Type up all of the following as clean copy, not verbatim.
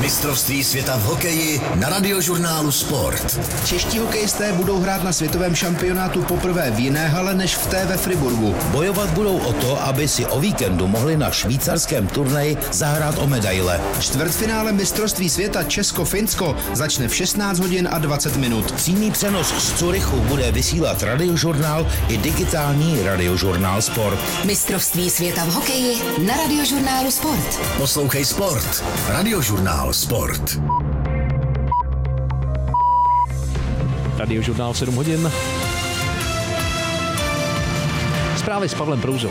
Mistrovství světa v hokeji na Radiožurnálu Sport. Čeští hokejisté budou hrát na světovém šampionátu poprvé v jiné hale než v té ve Friburgu. Bojovat budou o to, aby si o víkendu mohli na švýcarském turnaji zahrát o medaile. Čtvrtfinále mistrovství světa Česko-Finsko začne v 16 hodin a 20 minut. Přímý přenos z Curychu bude vysílat Radiožurnál i digitální Radiožurnál Sport. Mistrovství světa v hokeji na Radiožurnálu Sport. Poslouchej Sport. Radiožurnál Sport. Radiožurnál 7 hodin. Zprávy s Pavlem Prouzou.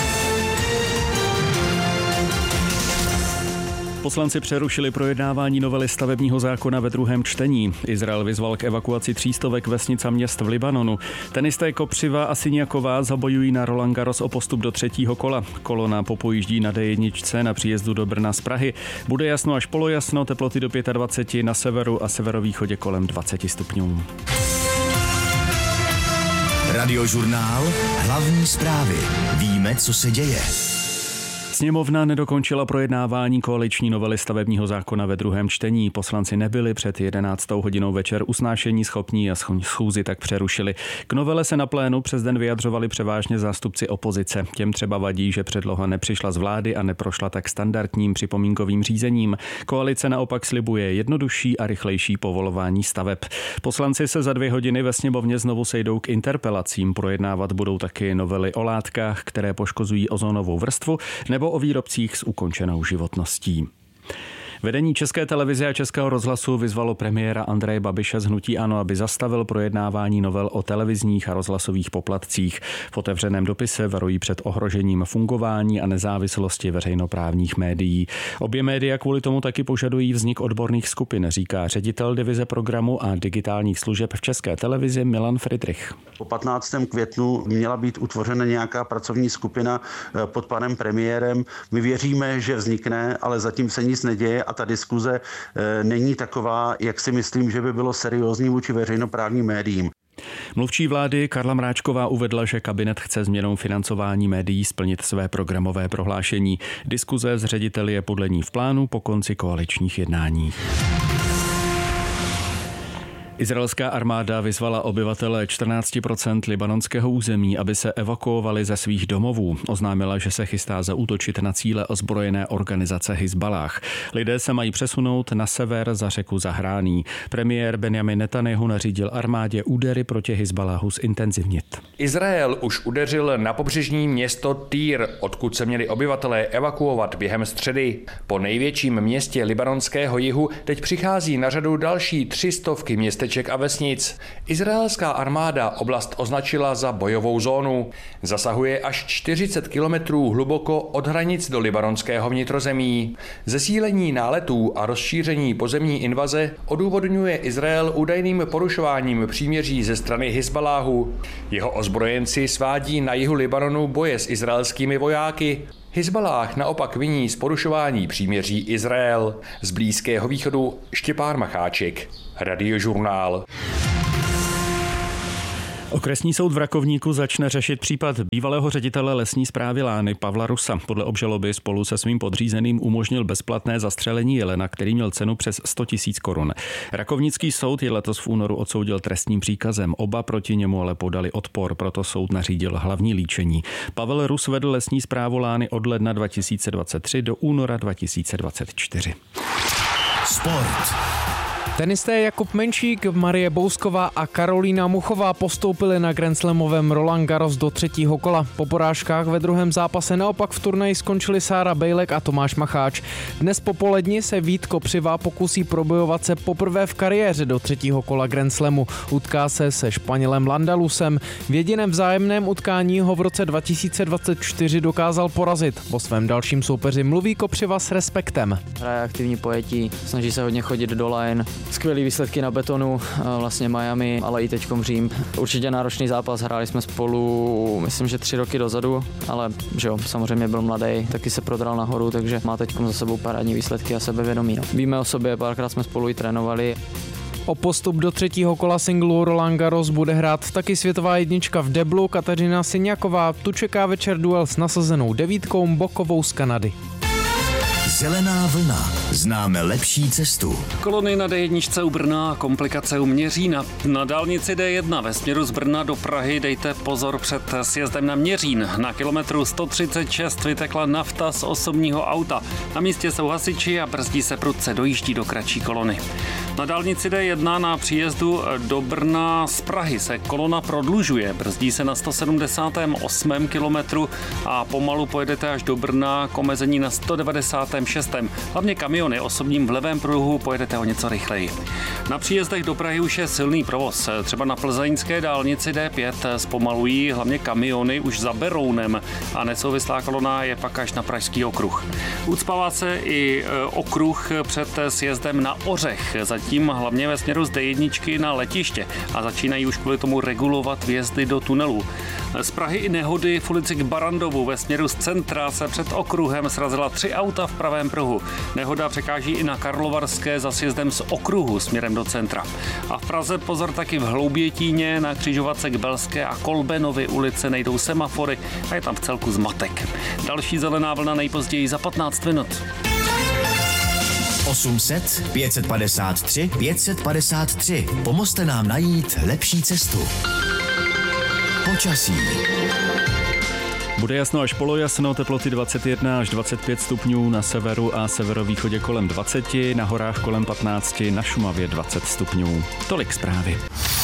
Poslanci přerušili projednávání novely stavebního zákona ve druhém čtení. Izrael vyzval k evakuaci 300 vesnic a měst v Libanonu. Tenisté Kopřiva a Siniaková zabojují na Roland Garros o postup do třetího kola. Kolona popojíždí na D1 na příjezdu do Brna z Prahy. Bude jasno až polojasno, teploty do 25 na severu a severovýchodě kolem 20 stupňů. Radiožurnál, hlavní zprávy. Víme, co se děje. Sněmovna nedokončila projednávání koaliční novely stavebního zákona ve druhém čtení. Poslanci nebyli před 11. hodinou večer usnášení schopní a schůzi tak přerušili. K novele se na plénu přes den vyjadřovali převážně zástupci opozice. Těm třeba vadí, že předloha nepřišla z vlády a neprošla tak standardním připomínkovým řízením. Koalice naopak slibuje jednodušší a rychlejší povolování staveb. Poslanci se za 2 hodiny ve sněmovně znovu sejdou k interpelacím. Projednávat budou taky novely o látkách, které poškozují ozonovou vrstvu, nebo o výrobcích s ukončenou životností. Vedení České televize a Českého rozhlasu vyzvalo premiéra Andreje Babiše z hnutí ANO, aby zastavil projednávání novel o televizních a rozhlasových poplatcích. V otevřeném dopise varují před ohrožením fungování a nezávislosti veřejnoprávních médií. Obě média kvůli tomu taky požadují vznik odborných skupin, říká ředitel divize programu a digitálních služeb v České televizi Milan Friedrich. Po 15. květnu měla být utvořena nějaká pracovní skupina pod panem premiérem. My věříme, že vznikne, ale zatím se nic neděje. A ta diskuze není taková, jak si myslím, že by bylo seriózní vůči veřejnoprávním médiím. Mluvčí vlády Karla Mráčková uvedla, že kabinet chce změnou financování médií splnit své programové prohlášení. Diskuze s řediteli je podle ní v plánu po konci koaličních jednání. Izraelská armáda vyzvala obyvatele 14% libanonského území, aby se evakuovali ze svých domovů. Oznámila, že se chystá zaútočit na cíle ozbrojené organizace Hizballáh. Lidé se mají přesunout na sever za řeku Zahrání. Premiér Benjamin Netanjahu nařídil armádě údery proti Hizballáhu zintenzivnit. Izrael už udeřil na pobřežní město Týr, odkud se měli obyvatelé evakuovat během středy. Po největším městě libanonského jihu teď přichází na řadu další 300 městeček a vesnic. Izraelská armáda oblast označila za bojovou zónu. Zasahuje až 40 kilometrů hluboko od hranic do libanonského vnitrozemí. Zesílení náletů a rozšíření pozemní invaze odůvodňuje Izrael údajným porušováním příměří ze strany Hizballáhu. Jeho ozbrojenci svádí na jihu Libanonu boje s izraelskými vojáky. Hizballáh naopak viní z porušování příměří Izrael. Z Blízkého východu Štěpán Macháček, Radiožurnál. Okresní soud v Rakovníku začne řešit případ bývalého ředitele lesní správy Lány Pavla Rusa. Podle obžaloby spolu se svým podřízeným umožnil bezplatné zastřelení jelena, který měl cenu přes 100 000 korun. Rakovnický soud je letos v únoru odsoudil trestním příkazem. Oba proti němu ale podali odpor, proto soud nařídil hlavní líčení. Pavel Rus vedl lesní správu Lány od ledna 2023 do února 2024. Sport. Tenisté Jakub Menšík, Marie Bousková a Karolína Muchová postoupili na grandslamovém Roland Garros do třetího kola. Po porážkách ve druhém zápase naopak v turnaji skončili Sára Bejlek a Tomáš Macháč. Dnes popoledni se Vít Kopřiva pokusí probojovat se poprvé v kariéře do třetího kola grandslamu. Utká se se Španělem Landalusem. V jediném vzájemném utkání ho v roce 2024 dokázal porazit. O svém dalším soupeři mluví Kopřiva s respektem. Hraje aktivní pojetí, snaží se hodně chodit do line. Skvělý výsledky na betonu, vlastně Miami, ale i teďkom Řím. Určitě náročný zápas, hráli jsme spolu, myslím, že 3 roky dozadu, ale že jo, samozřejmě byl mladý, taky se prodral nahoru, takže má teďkom za sebou parádní výsledky a sebevědomí. No. Víme o sobě, párkrát jsme spolu i trénovali. O postup do třetího kola singlu Roland Garros bude hrát taky světová jednička v deblu Kateřina Siniaková. Tu čeká večer duel s nasazenou 9 Bokovou z Kanady. Zelená vlna. Známe lepší cestu. Kolony na D1 u Brna a komplikace u Měřína. Na dálnici D1 ve směru z Brna do Prahy dejte pozor před sjezdem na Měřín. Na kilometru 136 vytekla nafta z osobního auta. Na místě jsou hasiči a brzdí se prudce, dojíždí do kratší kolony. Na dálnici D1 na příjezdu do Brna z Prahy se kolona prodlužuje. Brzdí se na 178. kilometru a pomalu pojedete až do Brna k omezení na 196. Hlavně kamiony osobním v levém pruhu pojedete o něco rychleji. Na příjezdech do Prahy už je silný provoz. Třeba na plzeňské dálnici D5 zpomalují hlavně kamiony už za Berounem a nesouvislá kolona je pak až na Pražský okruh. Ucpává se i okruh před sjezdem na Ořech, zatím hlavně ve směru z D1 na letiště a začínají už kvůli tomu regulovat vjezdy do tunelů. Z Prahy i nehody v ulici k Barandovu ve směru z centra se před okruhem srazila 3 auta v pravém pruhu. Nehoda překáží i na Karlovarské za sjezdem z okruhu směrem do centra. A v Praze pozor taky v Hloubětíně, na křižovatce k Belské a Kolbenovy ulice nejdou semafory a je tam vcelku zmatek. Další zelená vlna nejpozději za 15 minut. 800 553 553. Pomozte nám najít lepší cestu. Počasí. Bude jasno až polojasno, teploty 21 až 25 stupňů, na severu a severovýchodě kolem 20, na horách kolem 15, na Šumavě 20 stupňů. Tolik zprávy.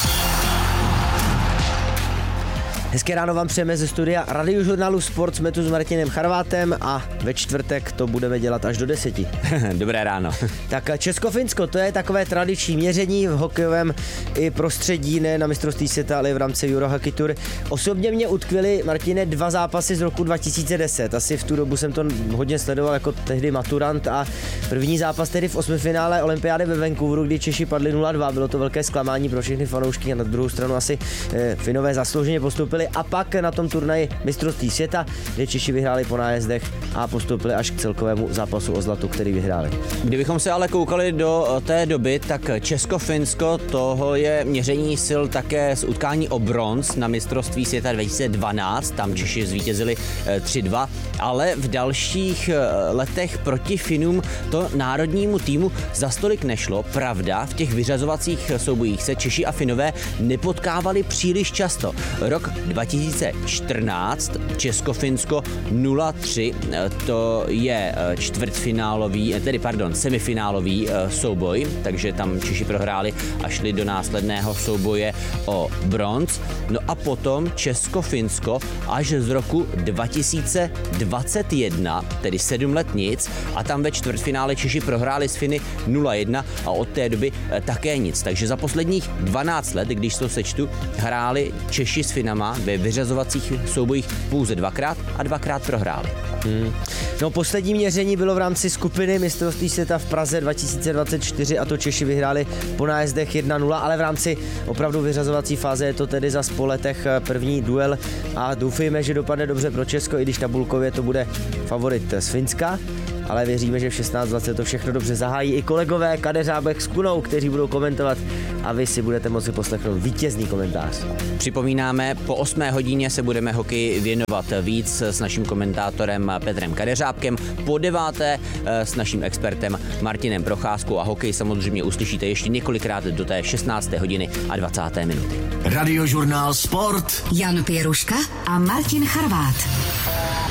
Hezké ráno vám přejeme ze studia Radiožurnálu Sport, jsme tu s Martinem Charvátem a ve čtvrtek to budeme dělat až do 10. Dobré ráno. Tak Česko-Finsko, to je takové tradiční měření v hokejovém i prostředí, ne na mistrovství světa, ale v rámci Eurohockey Tour. Osobně mě utkvěly, Martine, 2 zápasy z roku 2010. Asi v tu dobu jsem to hodně sledoval jako tehdy maturant a první zápas tedy v 8. finále olympiády ve Vancouveru, kdy Češi padli 0-2. Bylo to velké zklamání pro všechny fanoušky a na druhou stranu asi Finové zaslouženě postoupili. A pak na tom turnaji mistrovství světa, kde Češi vyhráli po nájezdech a postoupili až k celkovému zápasu o zlato, který vyhráli. Kdybychom se ale koukali do té doby, tak Česko-Finsko, toho je měření sil také z utkání o bronz na mistrovství světa 2012, tam Češi zvítězili 3-2, ale v dalších letech proti Finům to národnímu týmu za stolik nešlo. Pravda, v těch vyřazovacích soubojích se Češi a Finové nepotkávali příliš často. Rok 2014 Česko-Finsko 0-3, to je semifinálový souboj, takže tam Češi prohráli a šli do následného souboje o bronz. No a potom Česko-Finsko až z roku 2021, tedy 7 let nic, a tam ve čtvrtfinále Češi prohráli s Finy 0-1 a od té doby také nic. Takže za posledních 12 let, když to sečtu, hráli Češi s Finama ve vyřazovacích soubojích pouze 2krát a 2krát prohráli. No, poslední měření bylo v rámci skupiny mistrovství světa v Praze 2024 a to Češi vyhráli po nájezdech 1-0, ale v rámci opravdu vyřazovací fáze je to tedy za po letech první duel a doufejme, že dopadne dobře pro Česko, i když tabulkově to bude favorit z Finska. Ale věříme, že v 16:20 to všechno dobře zahájí i kolegové Kadeřábek s Kunou, kteří budou komentovat a vy si budete moci poslechnout vítězný komentář. Připomínáme, po 8 hodině se budeme hokeji věnovat víc s naším komentátorem Petrem Kadeřábkem, po 9 s naším expertem Martinem Procházkou a hokej samozřejmě uslyšíte ještě několikrát do té 16. hodiny a 20. minuty. Radiožurnál Sport. Jan Pěruška a Martin Charvát.